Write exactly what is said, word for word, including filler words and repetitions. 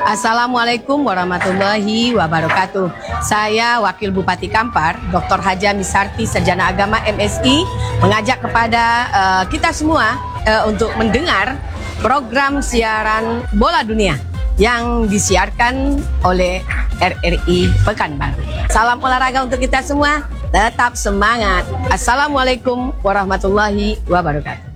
Assalamualaikum warahmatullahi wabarakatuh. Saya Wakil Bupati Kampar, Doktor Haja Misarti, Sarjana Agama M Si, mengajak kepada uh, kita semua uh, untuk mendengar program siaran Bola Dunia yang disiarkan oleh R R I Pekanbaru. Salam olahraga untuk kita semua, tetap semangat. Assalamualaikum warahmatullahi wabarakatuh.